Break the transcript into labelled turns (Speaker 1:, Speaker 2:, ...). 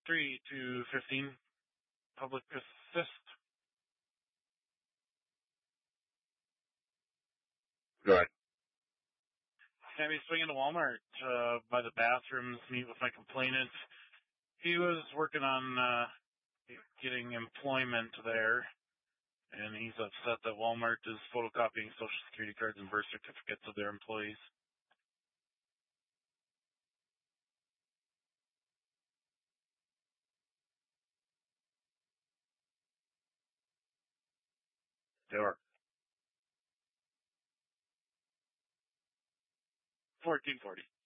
Speaker 1: 3 to 15 public assist.
Speaker 2: Go ahead.
Speaker 1: Can we swing into Walmart by the bathrooms, meet with my complainant? He was working on getting employment there, and he's upset that Walmart is photocopying Social Security cards and birth certificates of their employees. They are. 1440.